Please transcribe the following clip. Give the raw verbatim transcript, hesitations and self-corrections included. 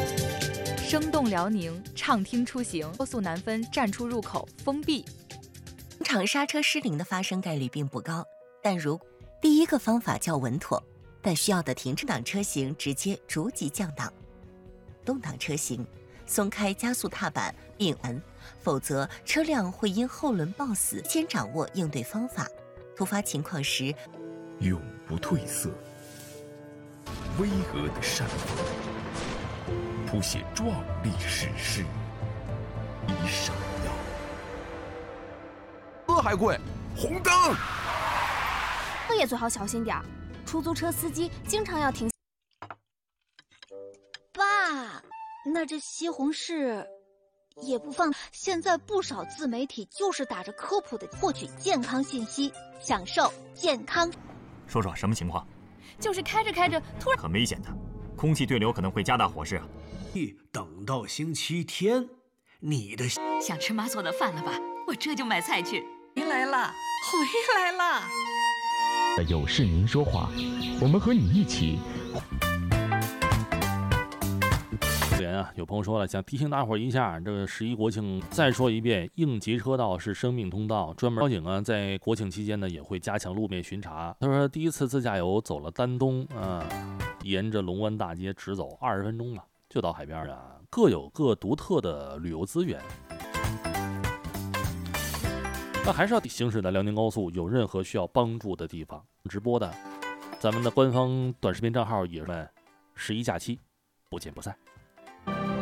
生动辽宁，畅听出行，高速难分站出入口封闭。 通常刹车失灵的发生概率并不高，但如第一个方法较稳妥，但需要的停车档车型直接逐级降档。动挡车型，松开加速踏板并按，否则车辆会因后轮抱死。先掌握应对方法，突发情况时永不褪色，巍峨的山峰谱写壮丽史诗，一闪耀。 车还贵，红灯。 车也最好小心点儿，出租车司机经常要停。 爸，那这西红柿也不放。现在不少自媒体就是打着科普的获取健康信息，享受健康。 说说什么情况？ 就是开着开着突然很危险的，空气对流可能会加大火势啊。 等到星期天，你的想吃妈做的饭了吧？我这就买菜去。回来了，回来了。 有事您说话，我们和你一起。 留言啊，有朋友说了，想提醒大伙一下，这个十一国庆再说一遍，应急车道是生命通道。专门交警啊，在国庆期间呢，也会加强路面巡查。他说，第一次自驾游走了丹东啊，沿着龙湾大街直走二十分钟啊，就到海边啊，各有各独特的旅游资源。那还是要行驶的辽宁高速，有任何需要帮助的地方，直播的，咱们的官方短视频账号也是十一假期，不见不散。